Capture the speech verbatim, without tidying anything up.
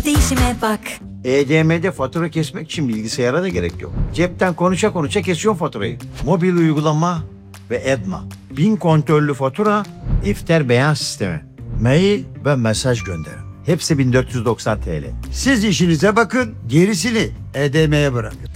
Değişime bak. E D M'de fatura kesmek için bilgisayara da gerek yok. Cepten konuşa konuşa kesiyorsun faturayı. Mobil uygulama ve Edma. Bin kontörlü fatura, İfter beyan sistemi. Mail ve mesaj gönder. Hepsi bin dört yüz doksan T L. Siz işinize bakın, gerisini E D M'ye bırakın.